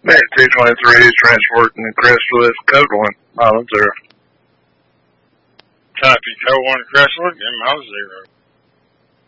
Man, 223 transporting the Crestwood, code 1, miles 0. Copy, code 1 Crestwood, and miles 0.